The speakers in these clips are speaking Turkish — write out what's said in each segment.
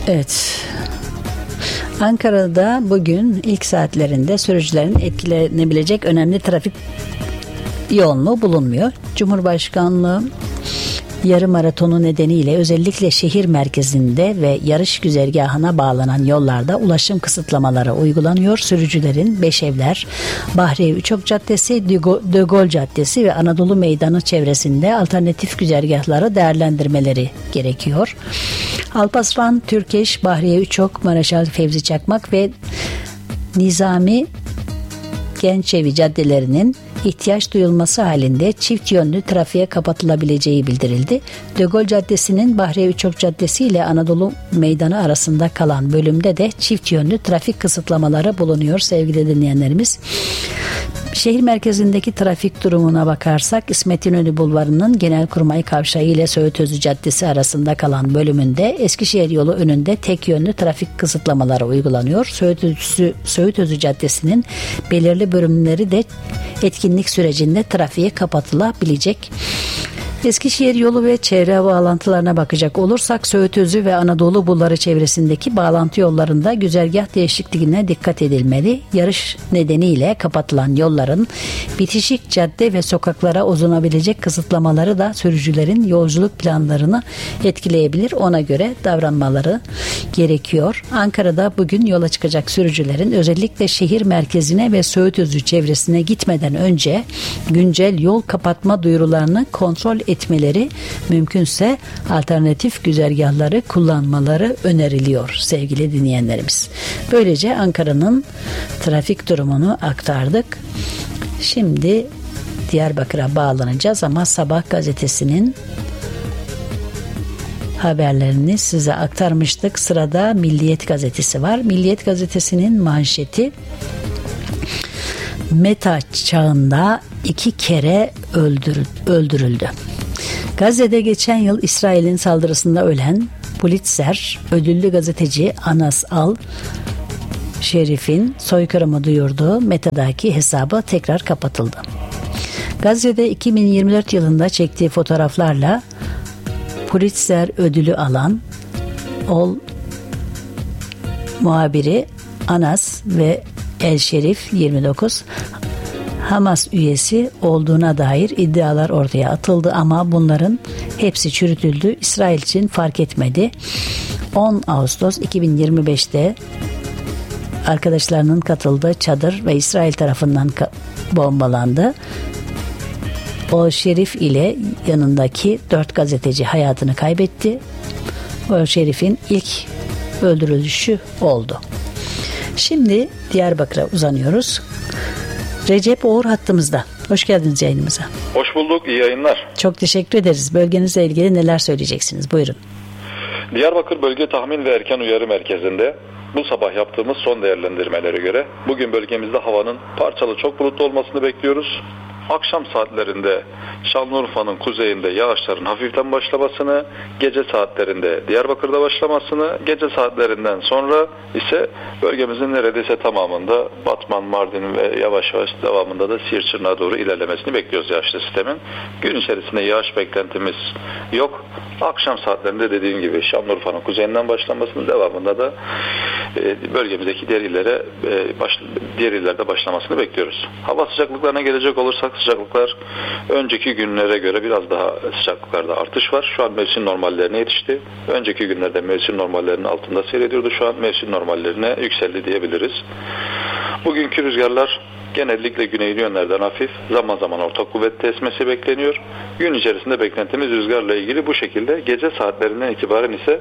Evet. Ankara'da bugün ilk saatlerinde sürücülerin etkilenebilecek önemli trafik yoğunluğu bulunmuyor. Cumhurbaşkanlığı yarım maratonu nedeniyle özellikle şehir merkezinde ve yarış güzergahına bağlanan yollarda ulaşım kısıtlamaları uygulanıyor. Sürücülerin Beşevler, Bahriye Üçok Caddesi, De Gaulle Caddesi ve Anadolu Meydanı çevresinde alternatif güzergahları değerlendirmeleri gerekiyor. Alparslan, Türkeş, Bahriye Üçok, Mareşal Fevzi Çakmak ve Nizami Gençevi caddelerinin ihtiyaç duyulması halinde çift yönlü trafiğe kapatılabileceği bildirildi. De Gaulle Caddesi'nin Bahriye Üçok Caddesi ile Anadolu Meydanı arasında kalan bölümde de çift yönlü trafik kısıtlamaları bulunuyor sevgili dinleyenlerimiz. Şehir merkezindeki trafik durumuna bakarsak İsmet İnönü Bulvarı'nın Genelkurmay Kavşağı ile Söğütözü Caddesi arasında kalan bölümünde Eskişehir yolu önünde tek yönlü trafik kısıtlamaları uygulanıyor. Söğütözü Caddesi'nin belirli bölümleri de etkinlik sürecinde trafiğe kapatılabilecek. Eskişehir yolu ve çevre bağlantılarına bakacak olursak Söğütözü ve Anadolu Bulvarı çevresindeki bağlantı yollarında güzergah değişikliğine dikkat edilmeli. Yarış nedeniyle kapatılan yolların bitişik cadde ve sokaklara uzunabilecek kısıtlamaları da sürücülerin yolculuk planlarını etkileyebilir. Ona göre davranmaları gerekiyor. Ankara'da bugün yola çıkacak sürücülerin özellikle şehir merkezine ve Söğütözü çevresine gitmeden önce güncel yol kapatma duyurularını kontrol etmeleri, mümkünse alternatif güzergahları kullanmaları öneriliyor sevgili dinleyenlerimiz. Böylece Ankara'nın trafik durumunu aktardık. Şimdi Diyarbakır'a bağlanacağız ama Sabah gazetesinin haberlerini size aktarmıştık. Sırada Milliyet gazetesi var. Milliyet gazetesinin manşeti: Meta çağında 2 kere öldürüldü. Gazze'de geçen yıl İsrail'in saldırısında ölen Pulitzer ödüllü gazeteci Anas Al-Şerif'in soykırımı duyurduğu Meta'daki hesabı tekrar kapatıldı. Gazze'de 2024 yılında çektiği fotoğraflarla Pulitzer ödülü alan Ol muhabiri Anas ve El Şerif 29 Hamas üyesi olduğuna dair iddialar ortaya atıldı ama bunların hepsi çürütüldü. İsrail için fark etmedi. 10 Ağustos 2025'te arkadaşlarının katıldığı çadır ve İsrail tarafından bombalandı. O Şerif ile yanındaki 4 gazeteci hayatını kaybetti. O Şerif'in ilk öldürülüşü oldu. Şimdi Diyarbakır'a uzanıyoruz. Recep Oğur hattımızda. Hoş geldiniz yayınımıza. Hoş bulduk, iyi yayınlar. Çok teşekkür ederiz. Bölgenizle ilgili neler söyleyeceksiniz? Buyurun. Diyarbakır Bölge Tahmin ve Erken Uyarı Merkezi'nde bu sabah yaptığımız son değerlendirmelere göre bugün bölgemizde havanın parçalı çok bulutlu olmasını bekliyoruz. Akşam saatlerinde Şanlıurfa'nın kuzeyinde yağışların hafiften başlamasını, gece saatlerinde Diyarbakır'da başlamasını, gece saatlerinden sonra ise bölgemizin neredeyse tamamında Batman, Mardin ve yavaş yavaş devamında da Siirt Çırnak'a doğru ilerlemesini bekliyoruz yağışlı sistemin. Gün içerisinde yağış beklentimiz yok. Akşam saatlerinde dediğim gibi Şanlıurfa'nın kuzeyinden başlamasını, devamında da bölgemizdeki diğer illerde başlamasını bekliyoruz. Hava sıcaklıklarına gelecek olursak sıcaklıklar önceki günlere göre biraz daha sıcaklıklarda artış var. Şu an mevsim normallerine yetişti. Önceki günlerde mevsim normallerinin altında seyrediyordu. Şu an mevsim normallerine yükseldi diyebiliriz. Bugünkü rüzgarlar genellikle güneyli yönlerden hafif, zaman zaman orta kuvvetli esmesi bekleniyor. Gün içerisinde beklentimiz rüzgarla ilgili bu şekilde. Gece saatlerinden itibaren ise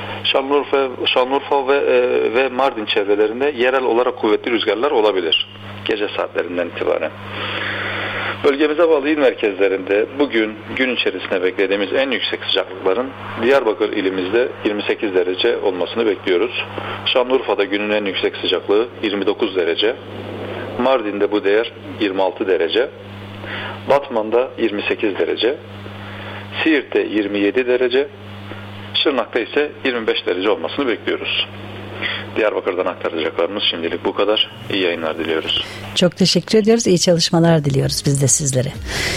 Şanlıurfa ve Mardin çevrelerinde yerel olarak kuvvetli rüzgarlar olabilir. Gece saatlerinden itibaren. Bölgemize bağlı il merkezlerinde bugün gün içerisinde beklediğimiz en yüksek sıcaklıkların Diyarbakır ilimizde 28 derece olmasını bekliyoruz. Şanlıurfa'da günün en yüksek sıcaklığı 29 derece. Mardin'de bu değer 26 derece. Batman'da 28 derece. Siirt'te 27 derece. Şırnak'ta ise 25 derece olmasını bekliyoruz. Diyarbakır'dan aktaracaklarımız şimdilik bu kadar. İyi yayınlar diliyoruz. Çok teşekkür ediyoruz. İyi çalışmalar diliyoruz biz de sizlere.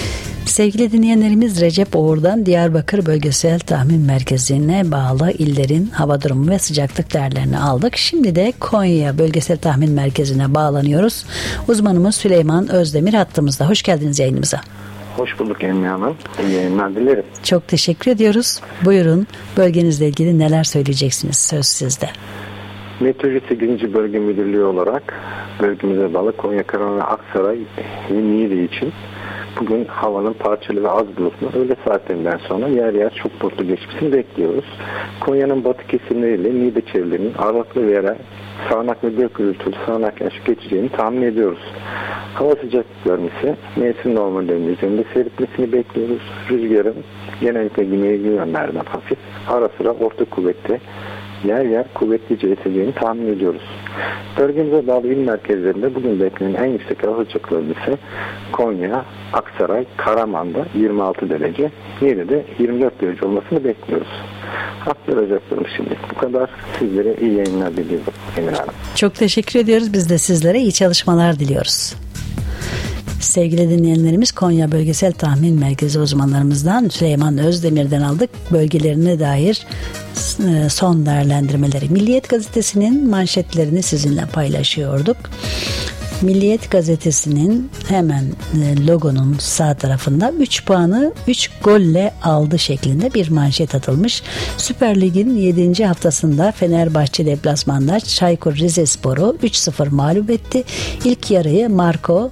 Sevgili dinleyenlerimiz, Recep Oğur'dan Diyarbakır Bölgesel Tahmin Merkezi'ne bağlı illerin hava durumu ve sıcaklık değerlerini aldık. Şimdi de Konya Bölgesel Tahmin Merkezi'ne bağlanıyoruz. Uzmanımız Süleyman Özdemir hattımızda. Hoş geldiniz yayınımıza. Hoş bulduk Emine Hanım. İyi yayınlar dilerim. Çok teşekkür ediyoruz. Buyurun, bölgenizle ilgili neler söyleyeceksiniz? Söz sizde. Meteoroloji 8. Bölge Müdürlüğü olarak bölgemize bağlı Konya, Karaman ve Aksaray ve Niğde için bugün havanın parçalı ve az bulutlu öğle saatlerinden sonra yer yer çok bulutlu geçmesini bekliyoruz. Konya'nın batı kesimleriyle Niğde çevrelerinin ağırlıklı bir yere sağanak ve gök gürültülü sağanak yağış geçeceğini tahmin ediyoruz. Hava sıcaklıklarının ise mevsim normallerinin üzerinde seyretmesini bekliyoruz. Rüzgarın genellikle güneye yönlerden hafif, ara sıra orta kuvvetli, yer yer kuvvetlice eseceğini tahmin ediyoruz. Bölgemize bağlı il merkezlerinde bugün beklenen en yüksek hava sıcaklığı ise Konya, Aksaray, Karaman'da 26 derece, Niğde'de 24 derece olmasını bekliyoruz. Aktaracaklarım şimdi bu kadar. Sizlere iyi yayınlar diliyorum Emine Hanım. Çok teşekkür ediyoruz. Biz de sizlere iyi çalışmalar diliyoruz. Sevgili dinleyenlerimiz, Konya Bölgesel Tahmin Merkezi uzmanlarımızdan Süleyman Özdemir'den aldık bölgelerine dair son değerlendirmeleri. Milliyet Gazetesi'nin manşetlerini sizinle paylaşıyorduk. Milliyet Gazetesi'nin hemen logonun sağ tarafında 3 puanı 3 golle aldı şeklinde bir manşet atılmış. Süper Lig'in 7. haftasında Fenerbahçe deplasmanda Çaykur Rizespor'u 3-0 mağlup etti. İlk yarıyı Marco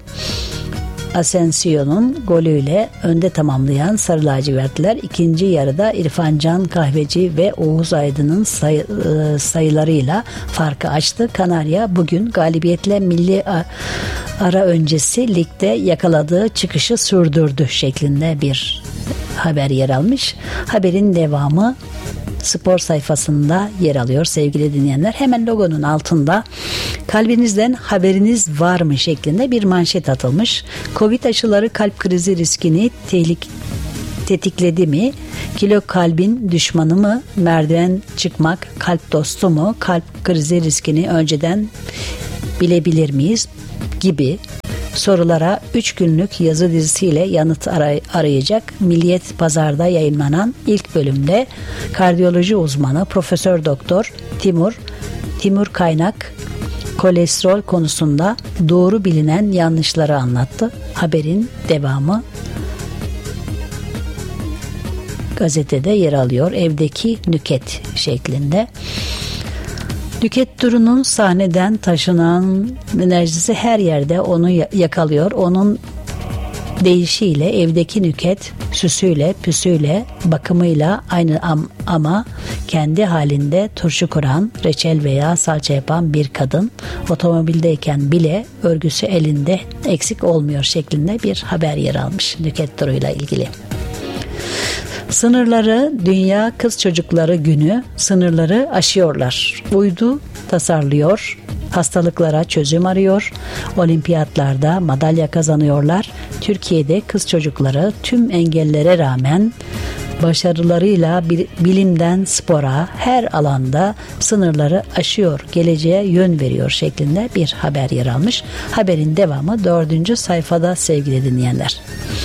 Asensio'nun golüyle önde tamamlayan Sarı Lacivertliler ikinci yarıda İrfan Can Kahveci ve Oğuz Aydın'ın sayılarıyla farkı açtı. Kanarya bugün galibiyetle milli ara öncesi ligde yakaladığı çıkışı sürdürdü şeklinde bir haber yer almış. Haberin devamı spor sayfasında yer alıyor sevgili dinleyenler. Hemen logonun altında kalbinizden haberiniz var mı şeklinde bir manşet atılmış. Covid aşıları kalp krizi riskini tetikledi mi? Kilo kalbin düşmanı mı? Merdiven çıkmak kalp dostu mu? Kalp krizi riskini önceden bilebilir miyiz? Gibi sorulara 3 günlük yazı dizisiyle yanıt arayacak. Milliyet Pazar'da yayınlanan ilk bölümde kardiyoloji uzmanı Profesör Doktor Timur Kaynak kolesterol konusunda doğru bilinen yanlışları anlattı. Haberin devamı gazetede yer alıyor. Evdeki nüket şeklinde. Nüket Duru'nun sahneden taşınan enerjisi her yerde onu yakalıyor. Onun deyişiyle evdeki nüket süsüyle, püsüyle, bakımıyla aynı ama kendi halinde turşu kuran, reçel veya salça yapan bir kadın otomobildeyken bile örgüsü elinde eksik olmuyor şeklinde bir haber yer almış Nüket Duru'yla ilgili. Sınırları Dünya Kız Çocukları Günü, sınırları aşıyorlar. Uydu tasarlıyor, hastalıklara çözüm arıyor, olimpiyatlarda madalya kazanıyorlar. Türkiye'de kız çocukları tüm engellere rağmen başarılarıyla bilimden spora her alanda sınırları aşıyor, geleceğe yön veriyor şeklinde bir haber yer almış. Haberin devamı 4. sayfada sevgili dinleyenler.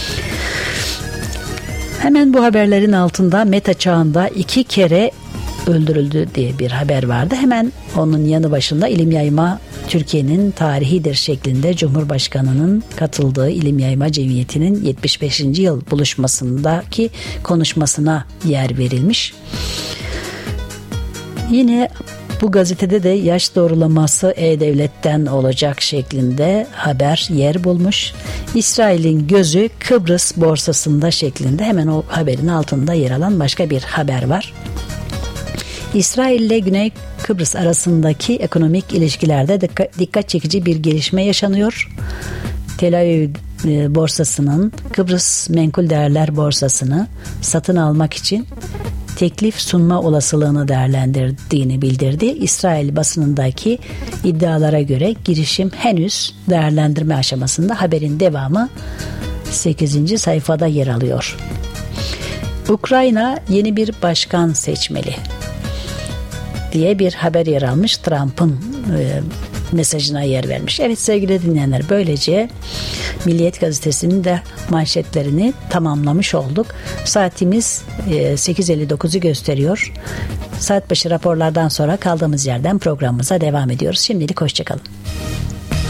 Hemen bu haberlerin altında Meta çağında 2 kere öldürüldü diye bir haber vardı. Hemen onun yanı başında İlim Yayma Türkiye'nin tarihidir şeklinde Cumhurbaşkanı'nın katıldığı İlim Yayma Cemiyeti'nin 75. yıl buluşmasındaki konuşmasına yer verilmiş. Yine bu gazetede de yaş doğrulaması E-Devlet'ten olacak şeklinde haber yer bulmuş. İsrail'in gözü Kıbrıs borsasında şeklinde hemen o haberin altında yer alan başka bir haber var. İsrail ile Güney Kıbrıs arasındaki ekonomik ilişkilerde dikkat çekici bir gelişme yaşanıyor. Tel Aviv borsasının Kıbrıs Menkul Değerler borsasını satın almak için teklif sunma olasılığını değerlendirdiğini bildirdi. İsrail basınındaki iddialara göre girişim henüz değerlendirme aşamasında. Haberin devamı 8. sayfada yer alıyor. Ukrayna yeni bir başkan seçmeli diye bir haber yer almış. Trump'ın mesajına yer vermiş. Evet sevgili dinleyenler, böylece Milliyet Gazetesi'nin de manşetlerini tamamlamış olduk. Saatimiz 8.59'u gösteriyor. Saat başı raporlardan sonra kaldığımız yerden programımıza devam ediyoruz. Şimdilik hoşçakalın.